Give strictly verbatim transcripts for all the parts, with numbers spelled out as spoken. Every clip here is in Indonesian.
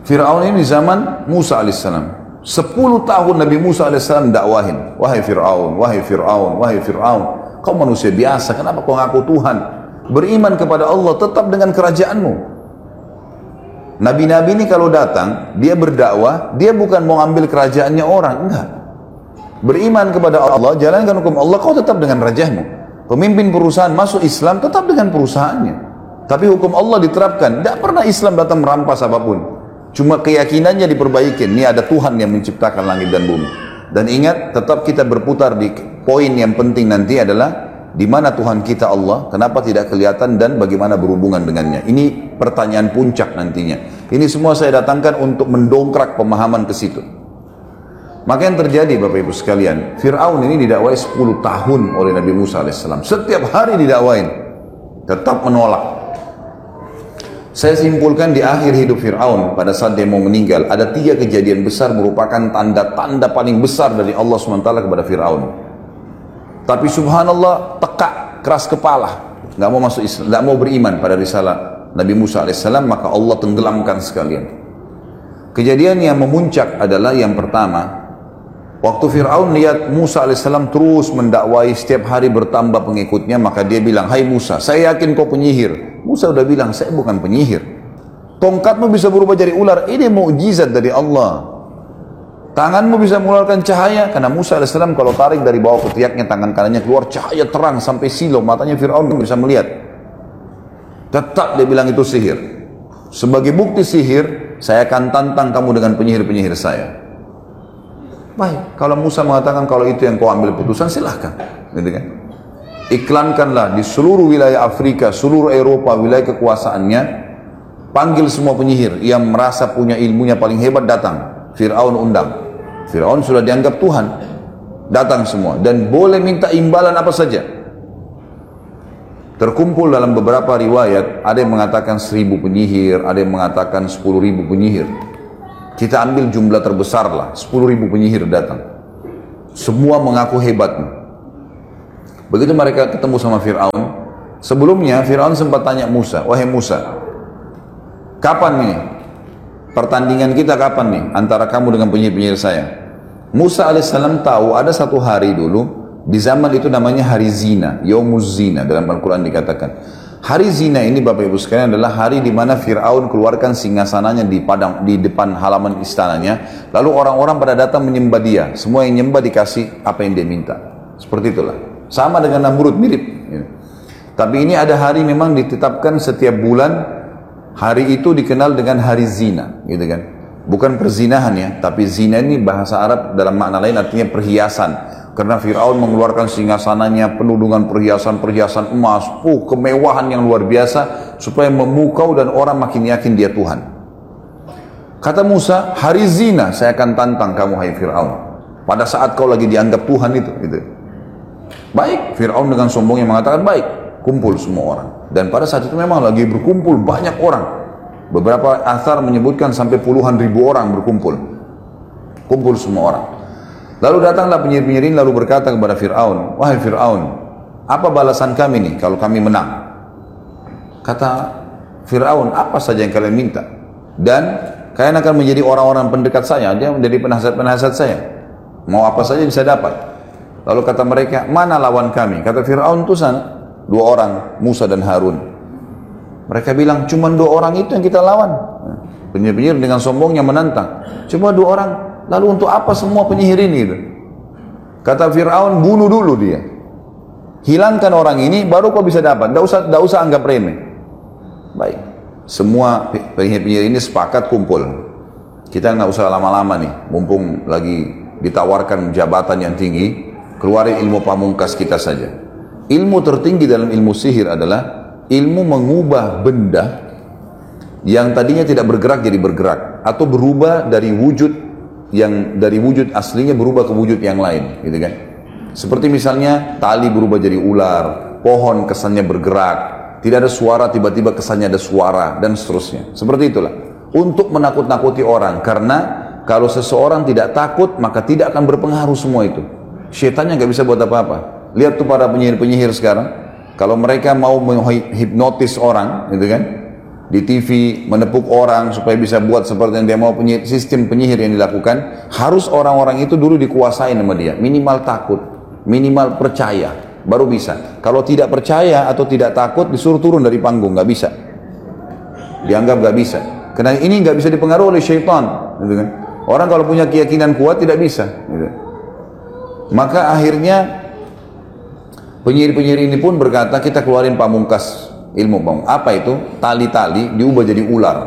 Fir'aun ini di zaman Musa alaihissalam. Sepuluh tahun Nabi Musa alaihissalam dakwahin. Wahai Fir'aun, wahai Fir'aun, wahai Fir'aun. Kau manusia biasa, kenapa kau ngaku Tuhan? Beriman kepada Allah, tetap dengan kerajaanmu. Nabi-nabi ini kalau datang, dia berdakwah, dia bukan mau ambil kerajaannya orang, enggak. Beriman kepada Allah, jalankan hukum Allah, kau tetap dengan rajamu. Pemimpin perusahaan masuk Islam, tetap dengan perusahaannya. Tapi hukum Allah diterapkan. Tidak pernah Islam datang merampas apapun. Cuma keyakinannya diperbaiki. Ini ada Tuhan yang menciptakan langit dan bumi. Dan ingat, tetap kita berputar di poin yang penting nanti adalah di mana Tuhan kita Allah, kenapa tidak kelihatan dan bagaimana berhubungan dengannya. Ini pertanyaan puncak nantinya. Ini semua saya datangkan untuk mendongkrak pemahaman ke situ. Maka yang terjadi Bapak Ibu sekalian, Fir'aun ini didakwai sepuluh tahun oleh Nabi Musa alaihissalam. Setiap hari didakwain, tetap menolak. Saya simpulkan di akhir hidup Fir'aun, pada saat dia mau meninggal, ada tiga kejadian besar merupakan tanda-tanda paling besar dari Allah subhanahu wa taala kepada Fir'aun. Tapi subhanallah, tekak, keras kepala, nggak mau masuk Islam, nggak mau beriman pada risalah Nabi Musa alaihissalam, maka Allah tenggelamkan sekalian. Kejadian yang memuncak adalah yang pertama, waktu Fir'aun lihat Musa alaihissalam terus mendakwai, setiap hari bertambah pengikutnya, maka dia bilang, hai Musa, saya yakin kau penyihir. Musa udah bilang, saya bukan penyihir. Tongkatmu bisa berubah jadi ular, ini mukjizat dari Allah. Tanganmu bisa mengeluarkan cahaya, karena Musa alaihissalam kalau tarik dari bawah ketiaknya, tangan kanannya keluar cahaya terang sampai silau, matanya Fir'aun bisa melihat. Tetap dia bilang itu sihir. Sebagai bukti sihir, saya akan tantang kamu dengan penyihir-penyihir saya. Baik, kalau Musa mengatakan kalau itu yang kau ambil putusan, silahkan, gitu kan? Iklankanlah di seluruh wilayah Afrika, seluruh Eropa, wilayah kekuasaannya, panggil semua penyihir yang merasa punya ilmunya paling hebat datang. Fir'aun undang. Fir'aun sudah dianggap Tuhan, datang semua dan boleh minta imbalan apa saja. Terkumpul dalam beberapa riwayat, ada yang mengatakan seribu penyihir, ada yang mengatakan sepuluh ribu penyihir. Kita ambil jumlah terbesar lah, sepuluh ribu penyihir datang. Semua mengaku hebat. Begitu mereka ketemu sama Fir'aun, sebelumnya Fir'aun sempat tanya Musa, wahai Musa, kapan nih pertandingan kita, kapan nih antara kamu dengan penyihir-penyihir saya? Musa alaihissalam tahu ada satu hari dulu, di zaman itu namanya hari zina, yaumuz zina, dalam Al-Quran dikatakan. Hari zina ini Bapak Ibu sekalian adalah hari di mana Fir'aun keluarkan singgasananya di padang, di depan halaman istananya. Lalu orang-orang pada datang menyembah dia. Semua yang menyembah dikasih apa yang dia minta. Seperti itulah. Sama dengan Namrud, mirip. Tapi ini ada hari memang ditetapkan setiap bulan. Hari itu dikenal dengan hari zina, gitu kan? Bukan perzinahan ya, tapi zina ini bahasa Arab dalam makna lain artinya perhiasan. Karena Fir'aun mengeluarkan singgasananya penuh dengan perhiasan-perhiasan emas, uh, kemewahan yang luar biasa, supaya memukau dan orang makin yakin dia Tuhan. Kata Musa, hari zina saya akan tantang kamu hai Fir'aun. Pada saat kau lagi dianggap Tuhan itu. Gitu. Baik, Fir'aun dengan sombongnya mengatakan baik, kumpul semua orang. Dan pada saat itu memang lagi berkumpul banyak orang. Beberapa athar menyebutkan sampai puluhan ribu orang berkumpul. Kumpul semua orang. Lalu datanglah penyihir-penyihir ini lalu berkata kepada Fir'aun, wahai Fir'aun, apa balasan kami nih kalau kami menang? Kata Fir'aun, apa saja yang kalian minta? Dan kalian akan menjadi orang-orang pendekat saya, dia menjadi penasihat-penasihat saya. Mau apa saja bisa dapat. Lalu kata mereka, mana lawan kami? Kata Fir'aun itu sana, dua orang, Musa dan Harun. Mereka bilang, cuma dua orang itu yang kita lawan. Penyihir-penyihir dengan sombongnya menantang. Cuma dua orang. Lalu untuk apa semua penyihir ini? Gitu? Kata Fir'aun, bunuh dulu dia. Hilangkan orang ini, baru kau bisa dapat. Tidak usah, tidak usah anggap remeh. Baik. Semua penyihir-penyihir ini sepakat kumpul. Kita nggak usah lama-lama nih. Mumpung lagi ditawarkan jabatan yang tinggi, keluarin ilmu pamungkas kita saja. Ilmu tertinggi dalam ilmu sihir adalah ilmu mengubah benda yang tadinya tidak bergerak jadi bergerak. Atau berubah dari wujud yang dari wujud aslinya berubah ke wujud yang lain, gitu kan? Seperti misalnya tali berubah jadi ular, pohon kesannya bergerak, tidak ada suara tiba-tiba kesannya ada suara dan seterusnya. Seperti itulah. Untuk menakut-nakuti orang, karena kalau seseorang tidak takut maka tidak akan berpengaruh semua itu. Syaitannya nggak bisa buat apa-apa. Lihat tuh para penyihir-penyihir sekarang, kalau mereka mau menghipnotis orang, gitu kan? di T V, menepuk orang supaya bisa buat seperti yang dia mau. Penyihir, sistem penyihir yang dilakukan, harus orang-orang itu dulu dikuasai sama dia, minimal takut, minimal percaya, baru bisa. Kalau tidak percaya atau tidak takut, disuruh turun dari panggung, nggak bisa, dianggap nggak bisa, karena ini nggak bisa dipengaruhi oleh syaitan, gitu kan. Orang kalau punya keyakinan kuat tidak bisa, gitu. Maka akhirnya penyihir-penyihir ini pun berkata, kita keluarin pamungkas ilmu bang. Apa itu? Tali-tali diubah jadi ular.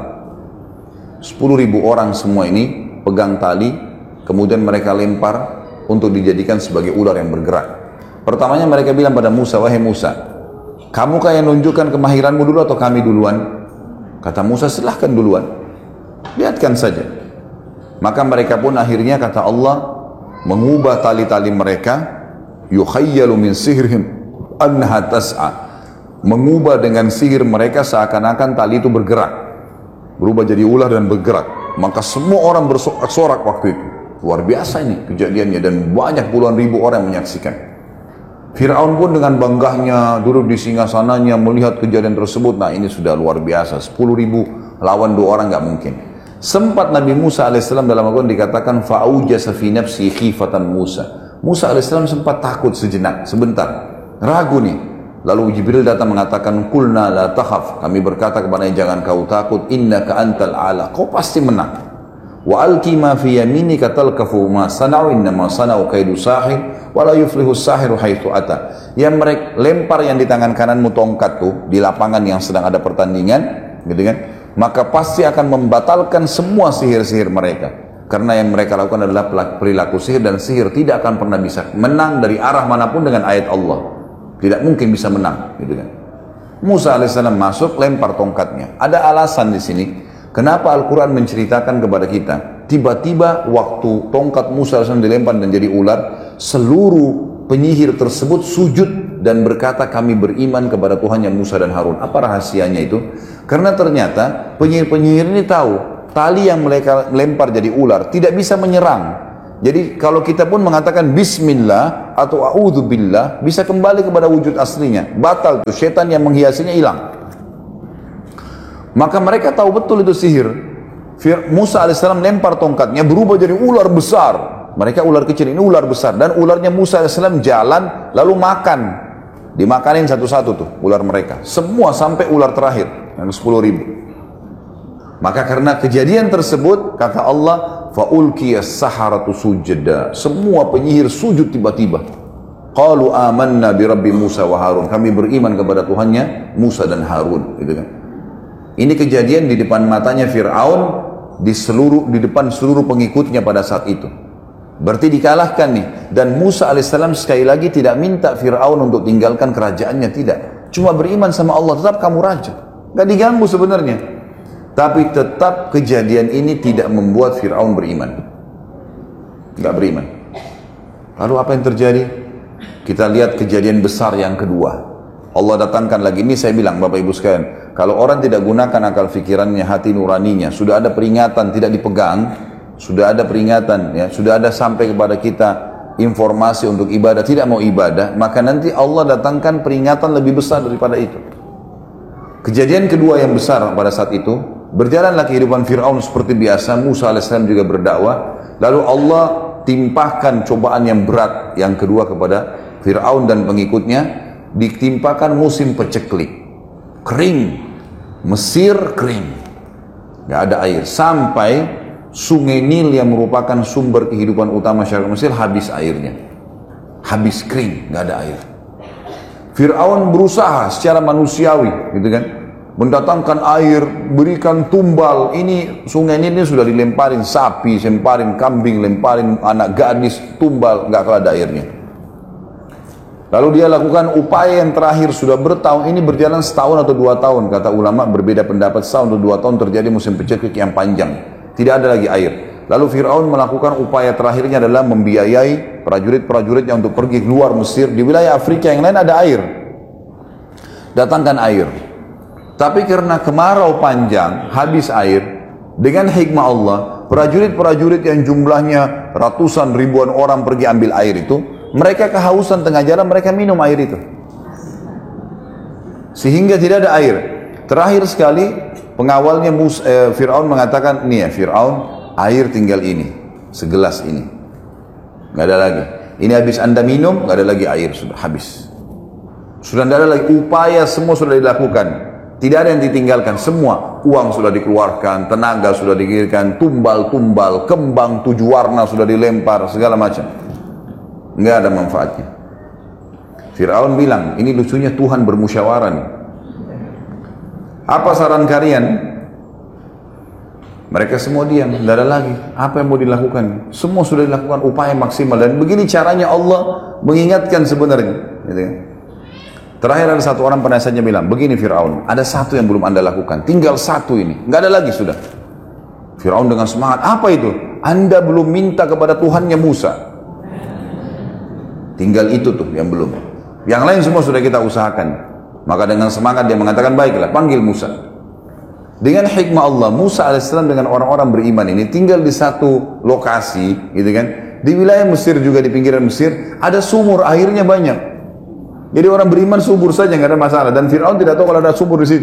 Sepuluh ribu orang semua ini pegang tali, kemudian mereka lempar untuk dijadikan sebagai ular yang bergerak. Pertamanya mereka bilang pada Musa, wahai Musa, kamu kah yang nunjukkan kemahiranmu dulu atau kami duluan? Kata Musa, silahkan duluan, lihatkan saja. Maka mereka pun akhirnya, kata Allah, mengubah tali-tali mereka, yukhayyalu min sihrihim annaha tas'a, mengubah dengan sihir mereka seakan-akan tali itu bergerak, berubah jadi ular dan bergerak. Maka semua orang bersorak-sorak waktu itu. Luar biasa ini kejadiannya, dan banyak puluhan ribu orang yang menyaksikan. Fir'aun pun dengan banggahnya duduk di singgasananya melihat kejadian tersebut. Nah, ini sudah luar biasa, sepuluh ribu lawan dua orang nggak mungkin. Sempat Nabi Musa alaihissalam dalam Al-Quran dikatakan fa'aujasa fi nafsi khifatan Musa. Musa alaihissalam sempat takut sejenak, sebentar, ragu nih. Lalu Jibril datang mengatakan, kulna la takhaf, kami berkata kepadanya, jangan kau takut, innaka antal ala, kau pasti menang. Wa alki ma fi yaminika talkafu ma sana'u innama sana'u kaidu sahir wa la yuflihu sahiru haitsu ata. Yang mereka lempar yang di tangan kananmu tongkat tuh di lapangan yang sedang ada pertandingan, gitu kan? Maka pasti akan membatalkan semua sihir-sihir mereka. Karena yang mereka lakukan adalah perilaku sihir, dan sihir tidak akan pernah bisa menang dari arah manapun dengan ayat Allah. Tidak mungkin bisa menang, gitu kan? Musa alaihissalam masuk, lempar tongkatnya. Ada alasan di sini. Kenapa Al-Quran menceritakan kepada kita, tiba-tiba waktu tongkat Musa alaihissalam dilempar dan jadi ular, seluruh penyihir tersebut sujud dan berkata, kami beriman kepada Tuhan yang Musa dan Harun. Apa rahasianya itu? Karena ternyata penyihir-penyihir ini tahu, tali yang mereka lempar jadi ular tidak bisa menyerang. Jadi kalau kita pun mengatakan Bismillah atau A'udzubillah, bisa kembali kepada wujud aslinya. Batal tuh, setan yang menghiasinya hilang. Maka mereka tahu betul itu sihir. Musa alaihissalam lempar tongkatnya, berubah jadi ular besar. Mereka ular kecil, ini ular besar. Dan ularnya Musa alaihissalam jalan, lalu makan. Dimakanin satu-satu tuh ular mereka. Semua sampai ular terakhir, yang sepuluh ribu. Maka karena kejadian tersebut, kata Allah, fa'ulkiyas saharatu sujada. Semua penyihir sujud tiba-tiba. Qalu amanna bi Rabbi Musa wa Harun. Kami beriman kepada Tuhannya Musa dan Harun, gitu kan. Ini kejadian di depan matanya Fir'aun, di seluruh di depan seluruh pengikutnya pada saat itu. Berarti dikalahkan nih. Dan Musa alaihissalam sekali lagi tidak minta Fir'aun untuk tinggalkan kerajaannya, tidak. Cuma beriman sama Allah, tetap kamu raja. Gak diganggu sebenarnya. Tapi tetap kejadian ini tidak membuat Fir'aun beriman. Gak beriman. Lalu apa yang terjadi? Kita lihat kejadian besar yang kedua. Allah datangkan lagi. Ini saya bilang Bapak Ibu sekalian, kalau orang tidak gunakan akal fikirannya, hati nuraninya, sudah ada peringatan tidak dipegang, sudah ada peringatan, ya, sudah ada sampai kepada kita informasi untuk ibadah, tidak mau ibadah, maka nanti Allah datangkan peringatan lebih besar daripada itu. Kejadian kedua yang besar pada saat itu, berjalanlah kehidupan Fir'aun seperti biasa. Musa alaihissalam juga berdakwah. Lalu Allah timpahkan cobaan yang berat yang kedua kepada Fir'aun dan pengikutnya. Ditimpakan musim peceklik, kering, Mesir kering, gak ada air, sampai sungai Nil yang merupakan sumber kehidupan utama masyarakat Mesir habis airnya, habis kering, gak ada air. Fir'aun berusaha secara manusiawi, gitu kan, mendatangkan air, berikan tumbal. Ini sungai Nil ini sudah dilemparin sapi, lemparin kambing, lemparin anak gadis, tumbal, gak ada airnya. Lalu dia lakukan upaya yang terakhir, sudah bertahun, ini berjalan setahun atau dua tahun. Kata ulama berbeda pendapat, setahun atau dua tahun terjadi musim peceklik yang panjang. Tidak ada lagi air. Lalu Fir'aun melakukan upaya terakhirnya adalah membiayai prajurit-prajuritnya untuk pergi keluar Mesir. Di wilayah Afrika yang lain ada air. Datangkan air. Tapi karena kemarau panjang, habis air, dengan hikmah Allah, prajurit-prajurit yang jumlahnya ratusan ribuan orang pergi ambil air itu, mereka kehausan tengah jalan, mereka minum air itu. Sehingga tidak ada air. Terakhir sekali, Pengawalnya Musa, eh, Fir'aun mengatakan, nih ya Fir'aun, air tinggal ini, segelas ini. Nggak ada lagi. Ini habis anda minum, nggak ada lagi air, sudah habis. Sudah tidak ada lagi, upaya semua sudah dilakukan. Tidak ada yang ditinggalkan, semua. Uang sudah dikeluarkan, tenaga sudah dikirimkan, tumbal-tumbal, kembang tujuh warna sudah dilempar, segala macam. Nggak ada manfaatnya. Fir'aun bilang, ini lucunya Tuhan bermusyawarah nih. Apa saran kalian? Mereka semua diam, tidak ada lagi. Apa yang mau dilakukan? Semua sudah dilakukan upaya maksimal. Dan begini caranya Allah mengingatkan sebenarnya. Gitu kan? Terakhir ada satu orang penasihatnya bilang, begini Fir'aun, ada satu yang belum anda lakukan, tinggal satu ini, nggak ada lagi sudah. Fir'aun dengan semangat, apa itu? Anda belum minta kepada Tuhannya Musa. Tinggal itu tuh yang belum. Yang lain semua sudah kita usahakan. Maka dengan semangat dia mengatakan, baiklah, panggil Musa. Dengan hikmah Allah, Musa alaihissalam dengan orang-orang beriman ini tinggal di satu lokasi, gitu kan? Di wilayah Mesir juga, di pinggiran Mesir, ada sumur, airnya banyak. Jadi orang beriman subur saja, nggak ada masalah. Dan Fir'aun tidak tahu kalau ada subur di situ.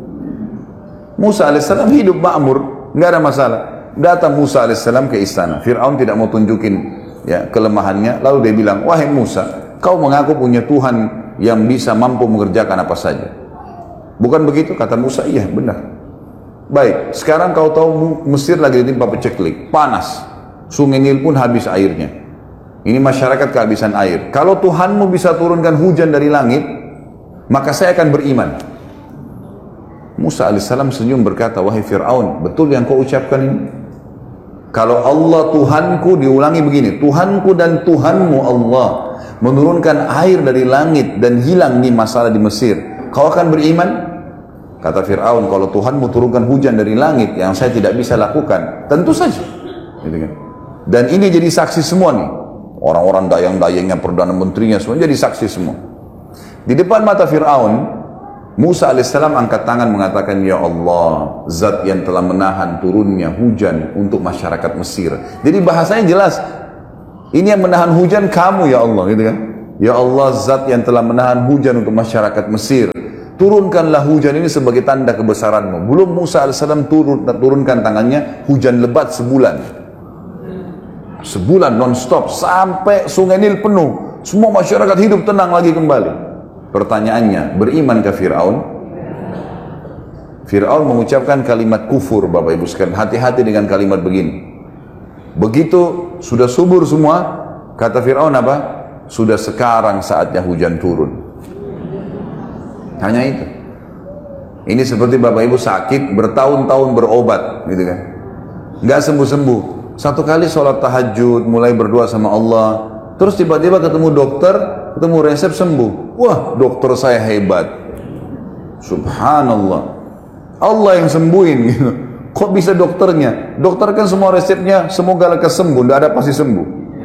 Musa alaihissalam hidup makmur, nggak ada masalah. Datang Musa alaihissalam ke istana. Fir'aun tidak mau tunjukin ya kelemahannya. Lalu dia bilang, wahai Musa, kau mengaku punya Tuhan yang bisa mampu mengerjakan apa saja. Bukan begitu? Kata Musa, iya benar. Baik, sekarang kau tahu Mesir lagi ditimpa paceklik, panas. Sungai Nil pun habis airnya. Ini masyarakat kehabisan air. Kalau Tuhanmu bisa turunkan hujan dari langit, maka saya akan beriman. Musa alaihissalam senyum berkata, wahai Fir'aun, betul yang kau ucapkan ini? Kalau Allah Tuhanku, diulangi begini, Tuhanku dan Tuhanmu Allah menurunkan air dari langit dan hilang nih masalah di Mesir, kau akan beriman? Kata Fir'aun, kalau Tuhanmu turunkan hujan dari langit yang saya tidak bisa lakukan, tentu saja. Dan ini jadi saksi semua nih. Orang-orang dayang-dayangnya, Perdana Menterinya, semua jadi saksi semua. Di depan mata Fir'aun, Musa alaihissalam angkat tangan mengatakan, ya Allah, zat yang telah menahan turunnya hujan untuk masyarakat Mesir. Jadi bahasanya jelas, ini yang menahan hujan kamu ya Allah, gitu kan? Ya Allah, zat yang telah menahan hujan untuk masyarakat Mesir, turunkanlah hujan ini sebagai tanda kebesaranmu. Belum Musa alaihissalam turun, turunkan tangannya, hujan lebat sebulan. Sebulan non-stop sampai Sungai Nil penuh, semua masyarakat hidup tenang lagi kembali. Pertanyaannya, beriman ke Fir'aun? Fir'aun mengucapkan kalimat kufur, Bapak Ibu sekalian. Hati-hati dengan kalimat begini. Begitu sudah subur semua, kata Fir'aun apa? Sudah sekarang saatnya hujan turun. Hanya itu. Ini seperti Bapak Ibu sakit bertahun-tahun berobat, gitu kan? Nggak sembuh-sembuh. Satu kali sholat tahajud, mulai berdoa sama Allah, terus tiba-tiba ketemu dokter, ketemu resep sembuh. Wah, dokter saya hebat. Subhanallah. Allah yang sembuhin gitu. Kok bisa dokternya? Dokter kan semua resepnya, semoga lekas sembuh, tidak ada pasti sembuh.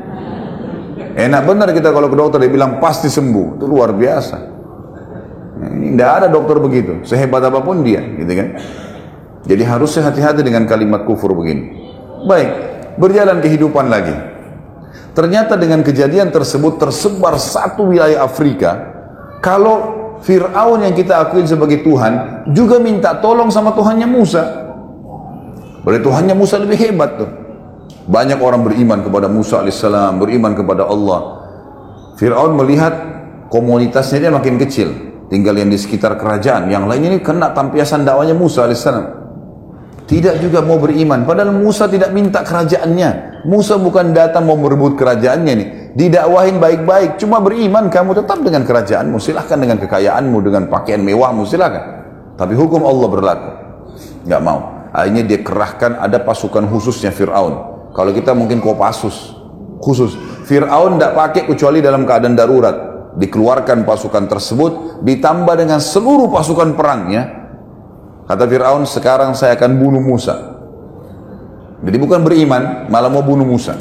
Enak benar kita kalau ke dokter, dia bilang pasti sembuh. Itu luar biasa. Nah, ini tidak ada dokter begitu, sehebat apapun dia, gitu kan? Jadi harusnya hati-hati dengan kalimat kufur begini. Baik. Berjalan kehidupan lagi. Ternyata dengan kejadian tersebut tersebar satu wilayah Afrika. Kalau Fir'aun yang kita akuin sebagai Tuhan juga minta tolong sama Tuhannya Musa. Berarti Tuhannya Musa lebih hebat tuh. Banyak orang beriman kepada Musa alaihissalam, beriman kepada Allah. Fir'aun melihat komunitasnya dia makin kecil, tinggal yang di sekitar kerajaan. Yang lain ini kena tampiasan dakwanya Musa alaihissalam. Tidak juga mau beriman, padahal Musa tidak minta kerajaannya. Musa bukan datang mau merebut kerajaannya nih. Didakwahin baik-baik, cuma beriman kamu tetap dengan kerajaanmu, silahkan dengan kekayaanmu, dengan pakaian mewahmu, silahkan. Tapi hukum Allah berlaku. Nggak mau. Akhirnya dia kerahkan, ada pasukan khususnya Fir'aun. Kalau kita mungkin Kopassus khusus. Fir'aun tidak pakai kecuali dalam keadaan darurat. Dikeluarkan pasukan tersebut, ditambah dengan seluruh pasukan perangnya. Kata Fir'aun, sekarang saya akan bunuh Musa. Jadi bukan beriman, malah mau bunuh Musa.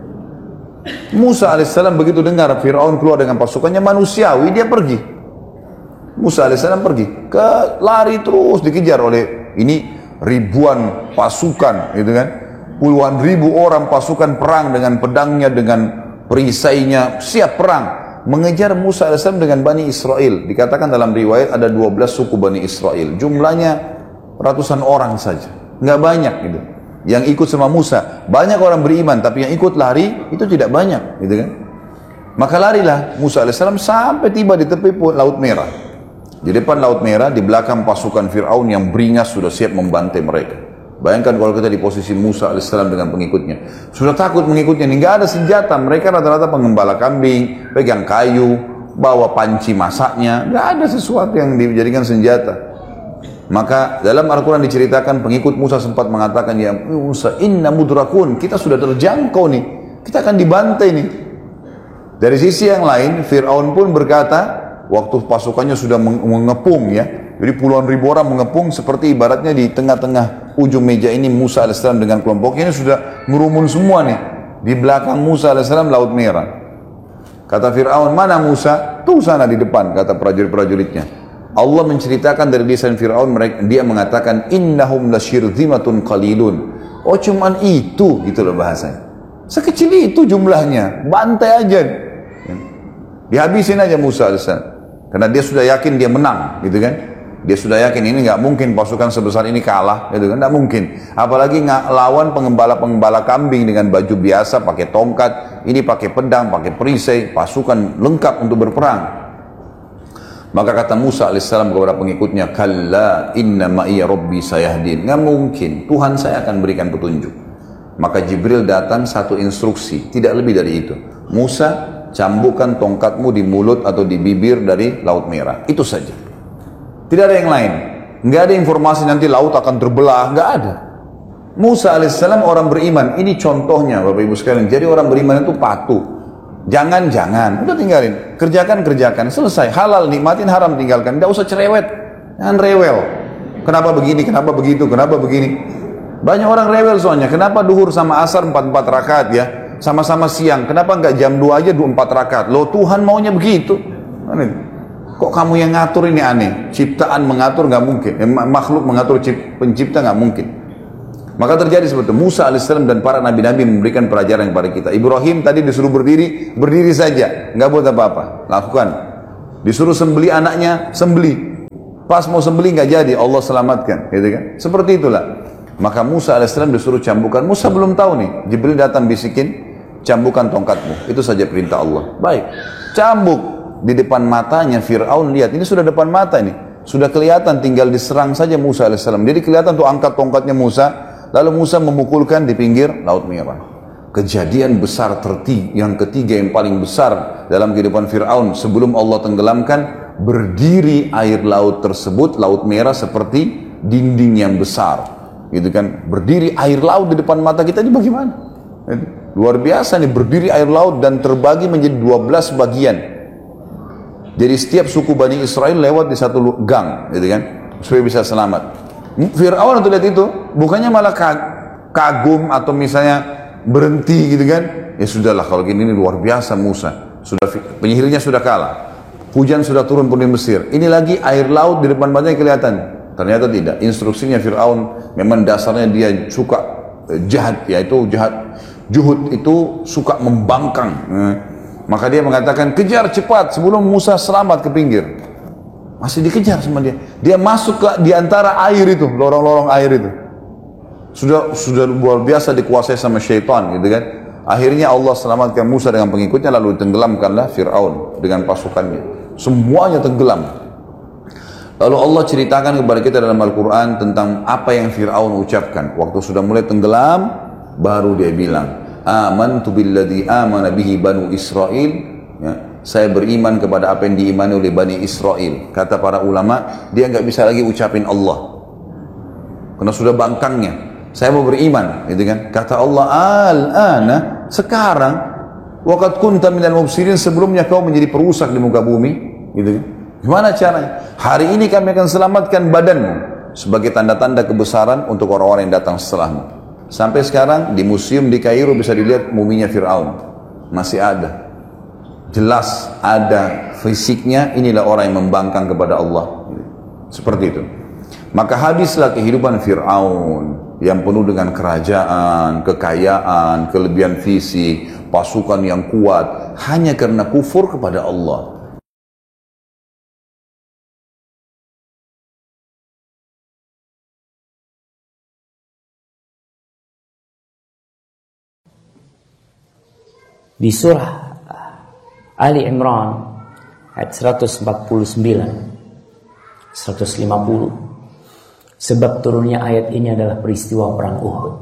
Musa alaihissalam begitu dengar Fir'aun keluar dengan pasukannya manusiawi, dia pergi. Musa alaihissalam pergi, ke lari terus dikejar oleh ini ribuan pasukan, gitu kan? Puluhan ribu orang pasukan perang dengan pedangnya, dengan perisainya, siap perang. Mengejar Musa alaihissalam dengan Bani Israel. Dikatakan dalam riwayat ada dua belas suku Bani Israel. Jumlahnya ratusan orang saja, nggak banyak gitu. Yang ikut sama Musa, banyak orang beriman, tapi yang ikut lari itu tidak banyak, gitu kan? Maka larilah Musa alaihissalam sampai tiba di tepi Laut Merah. Di depan Laut Merah, di belakang pasukan Fir'aun yang beringas sudah siap membantai mereka. Bayangkan kalau kita di posisi Musa alaihissalam dengan pengikutnya, sudah takut mengikutnya, ini nggak ada senjata. Mereka rata-rata pengembala kambing, pegang kayu, bawa panci masaknya, nggak ada sesuatu yang dijadikan senjata. Maka dalam Al-Quran diceritakan pengikut Musa sempat mengatakan, ya Musa, inna mudrakun, kita sudah terjangkau nih, kita akan dibantai nih. Dari sisi yang lain, Fir'aun pun berkata, waktu pasukannya sudah mengepung ya, jadi puluhan ribu orang mengepung, seperti ibaratnya di tengah-tengah ujung meja ini Musa alaihissalam dengan kelompoknya ini sudah merumun semua nih. Di belakang Musa alaihissalam Laut Merah. Kata Fir'aun, mana Musa? Tuh sana di depan, kata prajurit-prajuritnya. Allah menceritakan dari lisan Fir'aun, dia mengatakan innahum lasyirzimatun qalilun. Oh cuman itu, gitu loh bahasanya. Sekecil itu jumlahnya, bantai aja. Dihabisin aja Musa alaihissalam. Karena dia sudah yakin dia menang, gitu kan? Dia sudah yakin ini nggak mungkin pasukan sebesar ini kalah, gitu kan? Nggak mungkin. Apalagi nggak lawan pengembala-pengembala kambing dengan baju biasa, pakai tongkat, ini pakai pedang, pakai perisai, pasukan lengkap untuk berperang. Maka kata Musa alaihissalam kepada pengikutnya, kalla inna ma'iya rabbi sayahdin. Nggak mungkin, Tuhan saya akan berikan petunjuk. Maka Jibril datang satu instruksi, tidak lebih dari itu. Musa, cambukkan tongkatmu di mulut atau di bibir dari Laut Merah. Itu saja. Tidak ada yang lain. Nggak ada informasi nanti laut akan terbelah, nggak ada. Musa alaihissalam orang beriman. Ini contohnya Bapak Ibu sekalian. Jadi orang beriman itu patuh. Jangan-jangan, udah tinggalin, kerjakan-kerjakan, selesai, halal, nikmatin, haram tinggalkan, tidak usah cerewet, jangan rewel. Kenapa begini, kenapa begitu, kenapa begini. Banyak orang rewel soalnya, kenapa duhur sama asar empat-empat rakaat ya, sama-sama siang, kenapa nggak jam dua aja dua empat rakaat, loh Tuhan maunya begitu. Kok kamu yang ngatur ini aneh, ciptaan mengatur nggak mungkin, makhluk mengatur pencipta nggak mungkin. Maka terjadi seperti itu. Musa alaihissalam dan para nabi-nabi memberikan pelajaran kepada kita. Ibrahim tadi disuruh berdiri, berdiri saja, nggak buat apa-apa, lakukan. Disuruh sembeli anaknya, sembeli. Pas mau sembeli nggak jadi, Allah selamatkan, gitu kan? Seperti itulah. Maka Musa alaihissalam disuruh cambukan. Musa belum tahu nih. Jibril datang bisikin, cambukan tongkatmu. Itu saja perintah Allah. Baik, cambuk di depan matanya Fir'aun. Lihat, ini sudah depan mata ini, sudah kelihatan, tinggal diserang saja Musa alaihissalam. Jadi kelihatan tuh angkat tongkatnya Musa. Lalu Musa memukulkan di pinggir Laut Merah. Kejadian besar tertiga, yang ketiga yang paling besar dalam kehidupan Fir'aun sebelum Allah tenggelamkan, berdiri air laut tersebut, Laut Merah seperti dinding yang besar, gitu kan? Berdiri air laut di depan mata kita, ini bagaimana? Luar biasa nih, berdiri air laut dan terbagi menjadi dua belas bagian. Jadi setiap suku Bani Israel lewat di satu gang, gitu kan? Supaya bisa selamat. Fir'aun untuk lihat itu, bukannya malah kagum atau misalnya berhenti gitu kan. Ya sudahlah, kalau gini ini luar biasa Musa. Sudah, penyihirnya sudah kalah. Hujan sudah turun pun di Mesir. Ini lagi air laut di depan matanya kelihatan. Ternyata tidak. Instruksinya Fir'aun memang dasarnya dia suka jahat, yaitu jahat. Juhud itu suka membangkang. Maka dia mengatakan, kejar cepat sebelum Musa selamat ke pinggir. Masih dikejar sama dia. Dia masuk ke di antara air itu, lorong-lorong air itu. Sudah sudah luar biasa dikuasai sama syaitan, gitu kan. Akhirnya Allah selamatkan Musa dengan pengikutnya, lalu tenggelamkanlah Fir'aun dengan pasukannya. Semuanya tenggelam. Lalu Allah ceritakan kepada kita dalam Al-Quran tentang apa yang Fir'aun ucapkan. Waktu sudah mulai tenggelam, baru dia bilang, amantu billadzi amana bihi banu Israel. Ya. Saya beriman kepada apa yang diimani oleh Bani Israel. Kata para ulama, dia nggak bisa lagi ucapin Allah, karena sudah bangkangnya. Saya mau beriman, gitu kan? Kata Allah, al-ana, sekarang, waqad kunta minal mufsidin, sebelumnya kau menjadi perusak di muka bumi, gitu kan? Gimana caranya? Hari ini kami akan selamatkan badanmu sebagai tanda-tanda kebesaran untuk orang-orang yang datang setelahmu. Sampai sekarang di museum di Kairo bisa dilihat muminya Fir'aun, masih ada. Jelas ada fisiknya, inilah orang yang membangkang kepada Allah. Seperti itu. Maka habislah kehidupan Fir'aun yang penuh dengan kerajaan, kekayaan, kelebihan fisik, pasukan yang kuat, hanya karena kufur kepada Allah. Di surah Ali Imran ayat seratus empat puluh sembilan seratus lima puluh, sebab turunnya ayat ini adalah peristiwa perang Uhud.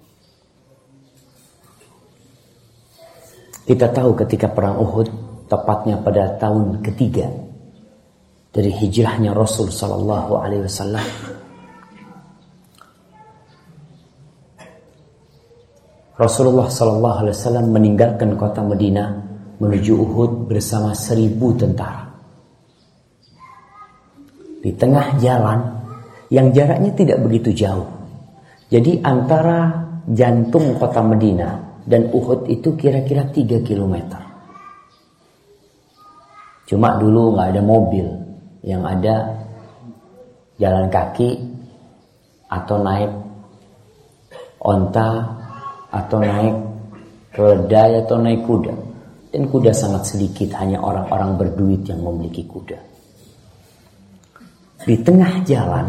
Kita tahu ketika perang Uhud, tepatnya pada tahun ketiga dari hijrahnya Rasul sallallahu alaihi wasallam, Rasulullah sallallahu alaihi wasallam meninggalkan kota Madinah menuju Uhud bersama seribu tentara. Di tengah jalan yang jaraknya tidak begitu jauh. Jadi antara jantung kota Madinah dan Uhud itu kira-kira tiga kilometer. Cuma dulu nggak ada mobil, yang ada jalan kaki atau naik onta atau naik keledai atau naik kuda. Dan kuda sangat sedikit, hanya orang-orang berduit yang memiliki kuda. Di tengah jalan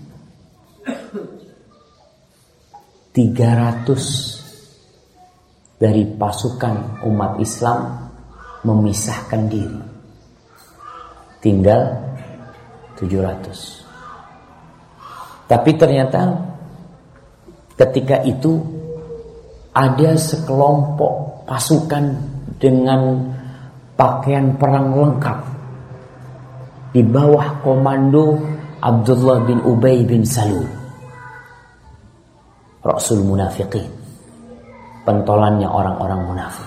tiga ratus dari pasukan umat Islam memisahkan diri. Tinggal tujuh ratus. Tapi ternyata ketika itu ada sekelompok pasukan dengan pakaian perang lengkap di bawah komando Abdullah bin Ubay bin Salul, Rasul Munafiqin, pentolannya orang-orang munafik.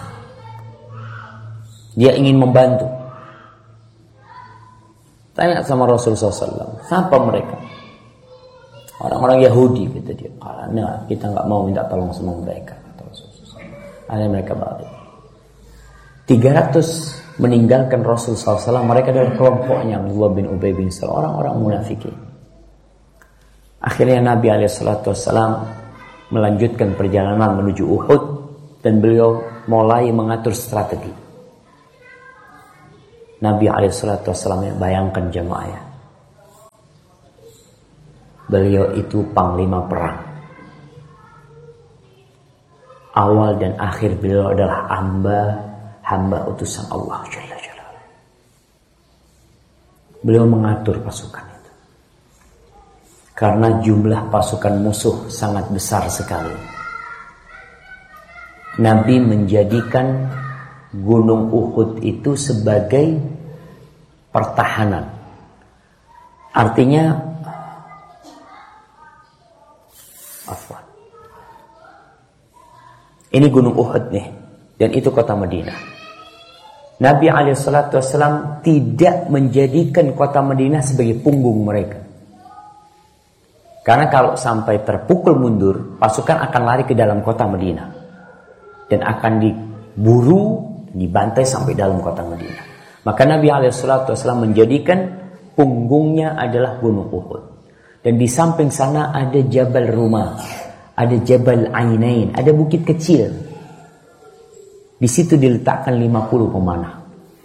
Dia ingin membantu. Tanya sama Rasul sallallahu alaihi wasallam, siapa mereka? Orang-orang Yahudi, kata dia. Karena kita nggak mau minta tolong sama mereka. Ada mereka balik. tiga ratus meninggalkan Rasul sallallahu alaihi wasallam. Mereka adalah kelompoknya Abdullah bin Ubay bin Salul, orang-orang munafikin. Akhirnya Nabi alaihi wasallam melanjutkan perjalanan menuju Uhud dan beliau mulai mengatur strategi. Nabi alaihi wasallam, bayangkan jemaah, beliau itu panglima perang. Awal dan akhir beliau adalah hamba hamba utusan Allah Jalla Jalla. Beliau mengatur pasukan itu. Karena jumlah pasukan musuh sangat besar sekali. Nabi menjadikan Gunung Uhud itu sebagai pertahanan. Artinya afwan. Ini Gunung Uhud nih, dan itu kota Madinah. Nabi alaihi salatu wasallam tidak menjadikan kota Madinah sebagai punggung mereka. Karena kalau sampai terpukul mundur, pasukan akan lari ke dalam kota Madinah dan akan diburu, dibantai sampai dalam kota Madinah. Maka Nabi alaihi salatu wasallam menjadikan punggungnya adalah Gunung Uhud. Dan di samping sana ada Jabal Rumah, ada Jabal Ainain, ada bukit kecil. Di situ diletakkan lima puluh pemanah.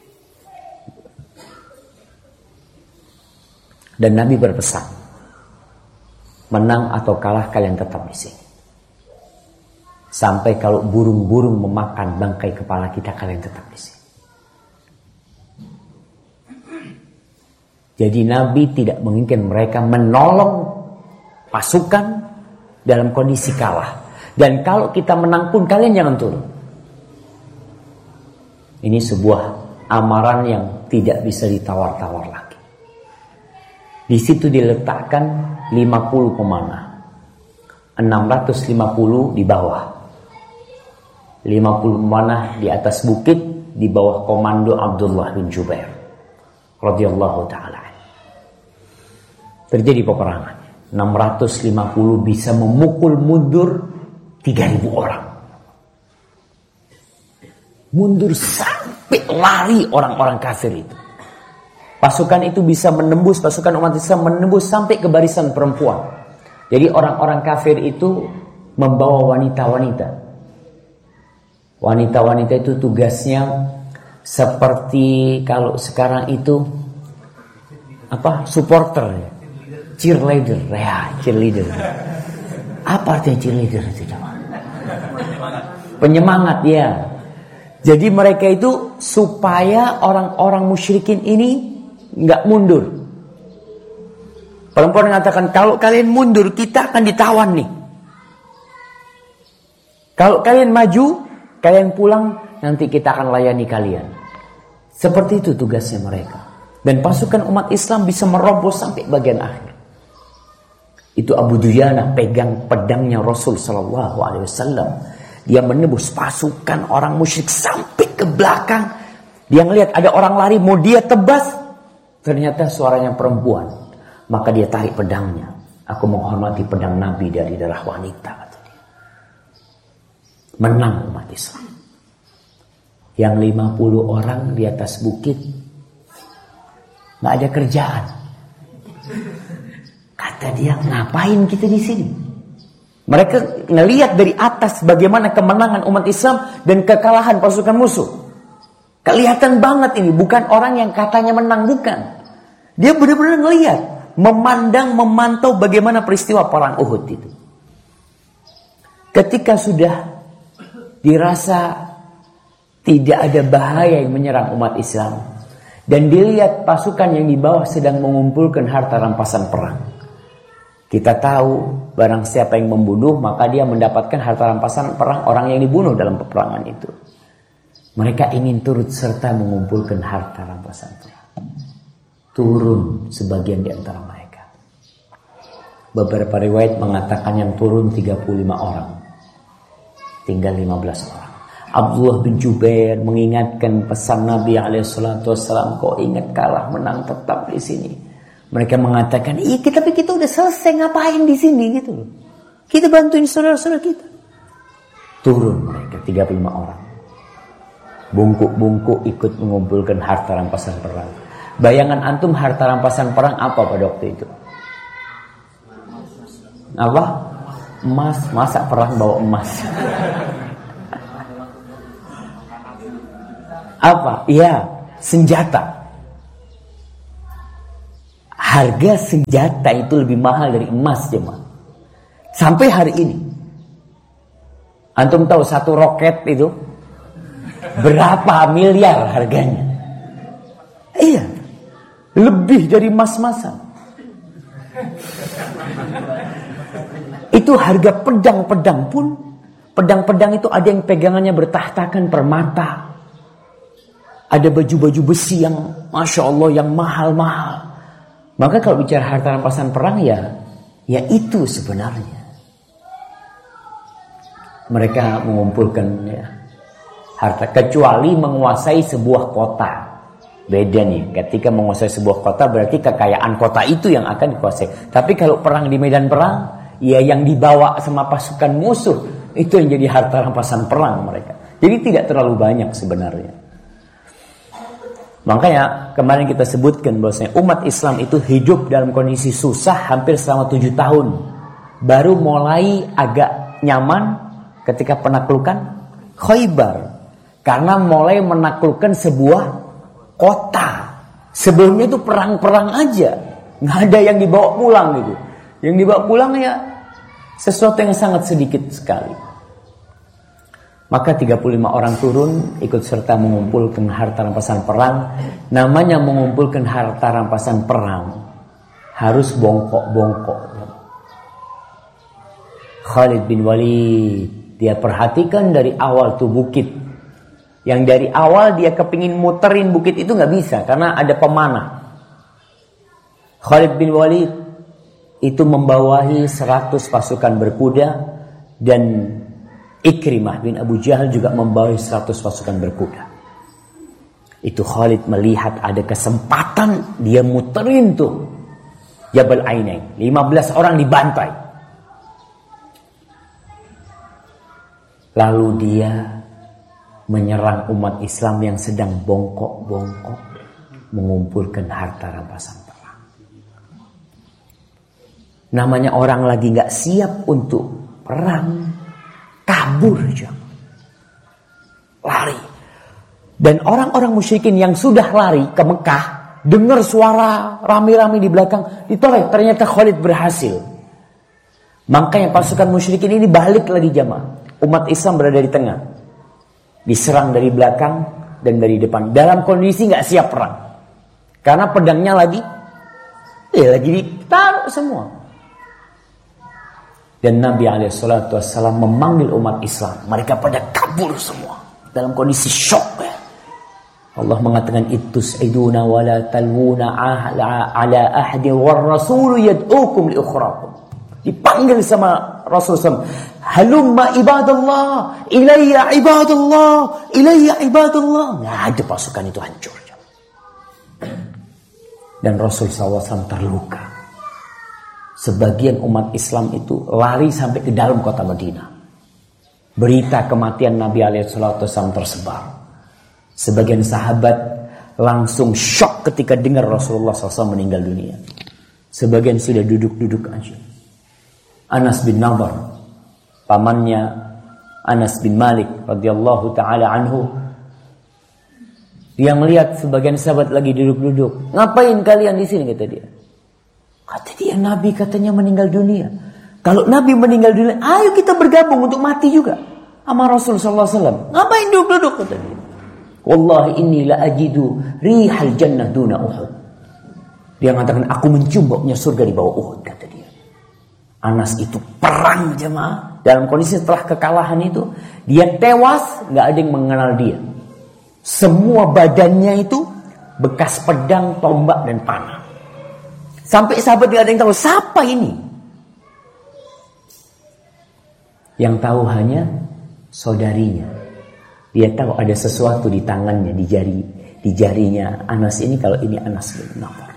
Dan Nabi berpesan, menang atau kalah kalian tetap di sini. Sampai kalau burung-burung memakan bangkai kepala kita, kalian tetap di sini. Jadi Nabi tidak menginginkan mereka menolong pasukan dalam kondisi kalah. Dan kalau kita menang pun kalian jangan turun. Ini sebuah amaran yang tidak bisa ditawar-tawar lagi. Di situ diletakkan lima puluh pemanah. enam ratus lima puluh di bawah. lima puluh pemanah di atas bukit di bawah komando Abdullah bin Jubair radhiyallahu taala. Terjadi peperangan. enam ratus lima puluh bisa memukul mundur tiga ribu orang. Mundur sampai lari orang-orang kafir itu. Pasukan itu bisa menembus, pasukan umat Islam menembus sampai ke barisan perempuan. Jadi orang-orang kafir itu membawa wanita-wanita. Wanita-wanita itu tugasnya seperti kalau sekarang itu apa? Supporter ya. Cheerleader, ya, cheerleader. Apa artinya cheerleader itu? Penyemangat, ya. Jadi mereka itu supaya orang-orang musyrikin ini nggak mundur. Perempuan mengatakan, kalau kalian mundur kita akan ditawan nih. Kalau kalian maju, kalian pulang, nanti kita akan layani kalian. Seperti itu tugasnya mereka. Dan pasukan umat Islam bisa merobos sampai bagian akhir. Itu Abu Dujana pegang pedangnya Rasul Sallallahu Alaihi Wasallam. Dia menembus pasukan orang musyrik sampai ke belakang. Dia ngelihat ada orang lari, mau dia tebas. Ternyata suaranya perempuan. Maka dia tarik pedangnya. Aku menghormati pedang Nabi dari darah wanita, kata dia. Menang umat Islam. Yang lima puluh orang di atas bukit, nggak ada kerjaan. Kata dia, ngapain kita di sini? Mereka ngelihat dari atas bagaimana kemenangan umat Islam dan kekalahan pasukan musuh. Kelihatan banget ini, bukan orang yang katanya menang, bukan. Dia benar-benar ngelihat, memandang, memantau bagaimana peristiwa perang Uhud itu. Ketika sudah dirasa tidak ada bahaya yang menyerang umat Islam, dan dilihat pasukan yang di bawah sedang mengumpulkan harta rampasan perang. Kita tahu barang siapa yang membunuh, maka dia mendapatkan harta rampasan perang orang yang dibunuh dalam peperangan itu. Mereka ingin turut serta mengumpulkan harta rampasan perang. Turun sebagian di antara mereka. Beberapa riwayat mengatakan yang turun tiga puluh lima orang. Tinggal lima belas orang. Abdullah bin Jubair mengingatkan pesan Nabi alaihi salatu wasallam, kau ingat kalah menang tetap di sini. Mereka mengatakan, iya kita tapi kita udah selesai, ngapain di sini gitu loh. Kita bantuin saudara-saudara kita. Turun mereka tiga puluh lima orang. Bungkuk-bungkuk ikut mengumpulkan harta rampasan perang. Bayangan antum harta rampasan perang apa pada waktu itu? Apa? Emas. Masa perang bawa emas? Apa? Iya, senjata. Harga senjata itu lebih mahal dari emas, jemaah. Sampai hari ini. Antum tahu satu roket itu berapa miliar harganya? Iya. Lebih dari emas-emasan. Itu harga pedang-pedang pun. Pedang-pedang itu ada yang pegangannya bertahtakan permata. Ada baju-baju besi yang Masya Allah yang mahal-mahal. Maka kalau bicara harta rampasan perang ya, ya itu sebenarnya. Mereka mengumpulkan ya, harta. Kecuali menguasai sebuah kota. Beda nih, ketika menguasai sebuah kota berarti kekayaan kota itu yang akan dikuasai. Tapi kalau perang di medan perang, ya yang dibawa sama pasukan musuh, itu yang jadi harta rampasan perang mereka. Jadi tidak terlalu banyak sebenarnya. Makanya kemarin kita sebutkan bahwasanya umat Islam itu hidup dalam kondisi susah hampir selama tujuh tahun. Baru mulai agak nyaman ketika penaklukan Khaybar. Karena mulai menaklukkan sebuah kota. Sebelumnya itu perang-perang aja. Nggak ada yang dibawa pulang gitu. Yang dibawa pulang ya sesuatu yang sangat sedikit sekali. Maka tiga puluh lima orang turun ikut serta mengumpulkan harta rampasan perang. Namanya mengumpulkan harta rampasan perang harus bongkok-bongkok. Khalid bin Walid, dia perhatikan dari awal tuh bukit. Yang dari awal dia kepingin muterin bukit itu gak bisa karena ada pemanah. Khalid bin Walid itu membawahi seratus pasukan berkuda. Dan Ikrimah bin Abu Jahal juga membawa seratus pasukan berkuda. Itu Khalid melihat ada kesempatan, dia muterin tuh Jabal Ainain. lima belas orang dibantai. Lalu dia menyerang umat Islam yang sedang bongkok-bongkok mengumpulkan harta rampasan perang. Namanya orang lagi gak siap untuk perang, kabur aja, lari. Dan orang-orang musyrikin yang sudah lari ke Mekah dengar suara rame-rame di belakang, ditolak. Ternyata Khalid berhasil. Makanya pasukan musyrikin ini balik lagi jamaah. Umat Islam berada di tengah. diserang dari belakang dan dari depan dalam kondisi nggak siap perang karena pedangnya lagi ya lagi ditaruh semua. Dan Nabi alaihi salatu wassalam memanggil umat Islam, mereka pada kabur semua dalam kondisi syok ya. Allah mengatakan itus'iduna wa la talwuna ala ahdi war rasul yad'ukum li ukhrakum. Dipanggil sama Rasulullah, halumma ibadallah ilayya ibadallah ilayya ibadallah. Nggak ada pasukan itu hancur. Dan Rasul sallallahu alaihi wasallam terluka. Sebagian umat Islam itu lari sampai ke dalam kota Madinah. Berita kematian Nabi alaihi wasallam tersebar. Sebagian sahabat langsung syok ketika dengar Rasulullah sallallahu alaihi wasallam meninggal dunia. Sebagian sudah duduk-duduk aja. Anas bin Nadhr, pamannya Anas bin Malik radhiyallahu taala anhu, yang melihat sebagian sahabat lagi duduk-duduk. Ngapain kalian di sini, kata dia. Kata dia, Nabi katanya meninggal dunia. Kalau Nabi meninggal dunia, ayo kita bergabung untuk mati juga sama Rasul sallallahu alaihi wasallam. Ngapain duduk-duduk, kata dia. Wallahi inni la ajidu rihal jannah duna Uhud. Dia mengatakan, aku mencium baunya surga di bawah Uhud, kata dia. Anas itu perang jemaah. Dalam kondisi setelah kekalahan itu, dia tewas, nggak ada yang mengenal dia. Semua badannya itu bekas pedang, tombak dan panah. Sampai sahabat tidak ada yang tahu siapa ini. Yang tahu hanya saudarinya. Dia tahu ada sesuatu di tangannya, di jari, di jarinya Anas ini, kalau ini Anas bin Nadhr.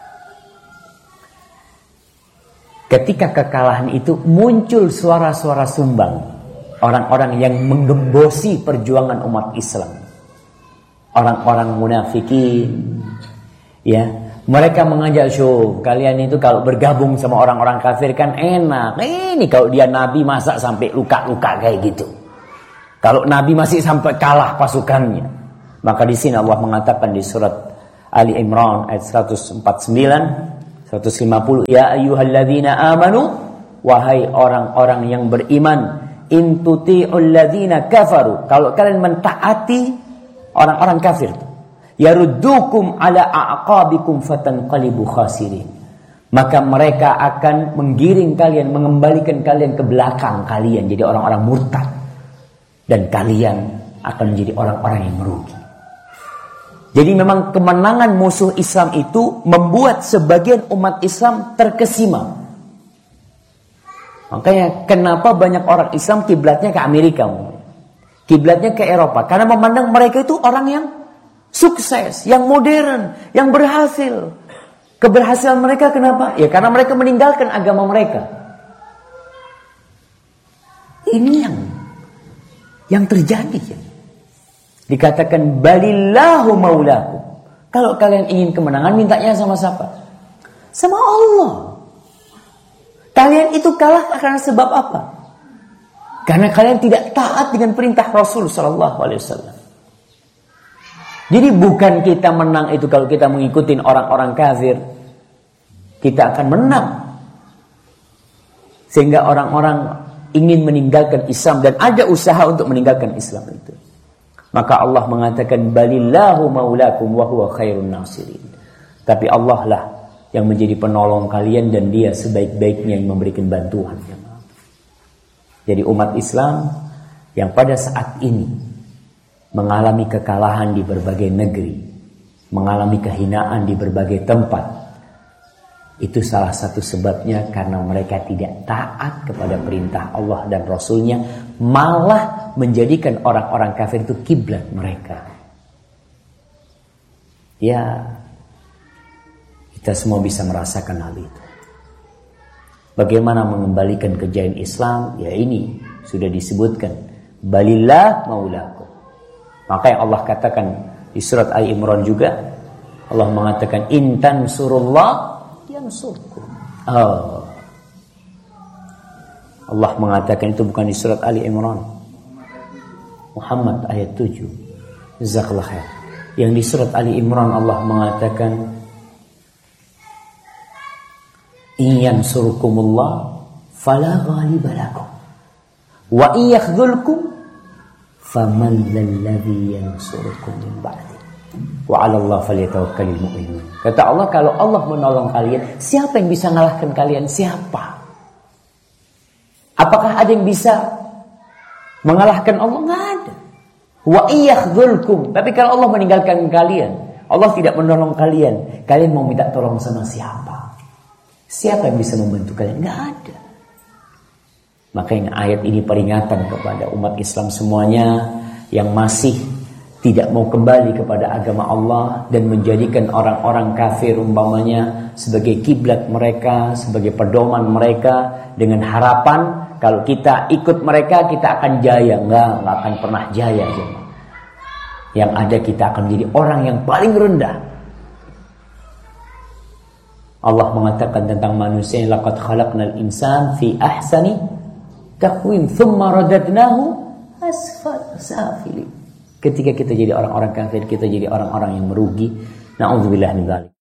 Ketika kekalahan itu muncul suara-suara sumbang, orang-orang yang menggembosi perjuangan umat Islam, orang-orang munafikin, ya, mereka mengajak, show kalian itu kalau bergabung sama orang-orang kafir kan enak. Ini kalau dia Nabi masa sampai luka-luka kayak gitu. Kalau Nabi masih sampai kalah pasukannya. Maka di sini Allah mengatakan di surat Ali Imran ayat seratus empat puluh sembilan, seratus lima puluh, ya ayyuhalladzina amanu, wahai orang-orang yang beriman, in tuti'ul ladzina kafaru, kalau kalian mentaati orang-orang kafir, yaruddukum ala a'qabikum fatanqalibu khasirin, maka mereka akan menggiring kalian, mengembalikan kalian ke belakang kalian jadi orang-orang murtad, dan kalian akan menjadi orang-orang yang merugi. Jadi memang kemenangan musuh Islam itu membuat sebagian umat Islam terkesima. Makanya kenapa banyak orang Islam kiblatnya ke Amerika, kiblatnya ke Eropa, karena memandang mereka itu orang yang sukses, yang modern, yang berhasil. Keberhasilan mereka kenapa? Ya karena mereka meninggalkan agama mereka. Ini yang yang terjadi ya. Dikatakan balillahu maulakum. Kalau kalian ingin kemenangan, mintanya sama siapa? Sama Allah. Kalian itu kalah karena sebab apa? Karena kalian tidak taat dengan perintah Rasul sallallahu alaihi wasallam. Jadi bukan kita menang itu kalau kita mengikuti orang-orang kafir. Kita akan menang. Sehingga orang-orang ingin meninggalkan Islam dan ada usaha untuk meninggalkan Islam itu. Maka Allah mengatakan balillahu maulakum wa huwa khairun nasirin. Tapi Allah lah yang menjadi penolong kalian dan dia sebaik-baiknya yang memberikan bantuan. Jadi umat Islam yang pada saat ini mengalami kekalahan di berbagai negeri, mengalami kehinaan di berbagai tempat, itu salah satu sebabnya karena mereka tidak taat kepada perintah Allah dan Rasulnya, malah menjadikan orang-orang kafir itu kiblat mereka. Ya, kita semua bisa merasakan hal itu. Bagaimana mengembalikan kejayaan Islam? Ya ini sudah disebutkan, balillah maulakum. Maka yang Allah katakan di surat Ali Imran juga, Allah mengatakan intan surullah yansurkum. Oh. Allah mengatakan itu bukan di surat Ali Imran, Muhammad ayat tujuh. Jazakallah khair. Yang di surat Ali Imran Allah mengatakan in yansurkumullah fala ghaliba lakum wa in yakhdhulkum faman dzalladzi yansurukum min ba'di wa 'ala Allah falyatawakkalul mu'minun. Kata Allah, kalau Allah menolong kalian, siapa yang bisa ngalahkan kalian? Siapa? Apakah ada yang bisa mengalahkan Allah? Enggak ada. Wa iyakhdzulkum, tapi kalau Allah meninggalkan kalian, Allah tidak menolong kalian, kalian mau minta tolong sama siapa? Siapa yang bisa membantu kalian? Enggak ada. Makanya ayat ini peringatan kepada umat Islam semuanya yang masih tidak mau kembali kepada agama Allah dan menjadikan orang-orang kafir umpamanya sebagai kiblat mereka, sebagai pedoman mereka, dengan harapan kalau kita ikut mereka kita akan jaya. Enggak, enggak akan pernah jaya. Yang ada kita akan menjadi orang yang paling rendah. Allah mengatakan tentang manusia, laqad khalaqnal insan fi ahsani taqwim thumma radadnahu asfal safilin. Ketika kita jadi orang-orang kafir, kita jadi orang-orang yang merugi. Na'udzubillah min dzalik.